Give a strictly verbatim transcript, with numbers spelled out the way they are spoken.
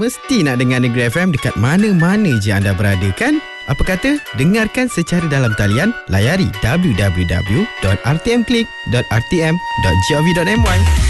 mesti nak dengar Negeri F M dekat mana-mana je anda berada kan? Apa kata? Dengarkan secara dalam talian, layari w w w dot r t m click dot r t m dot gov dot m y.